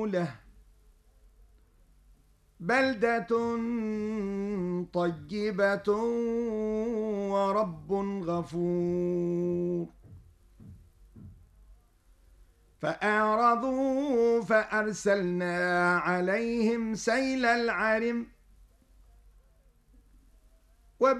له بلدة طيبة ورب غفور. فأعرضوا فأرسلنا عليهم سيل العرم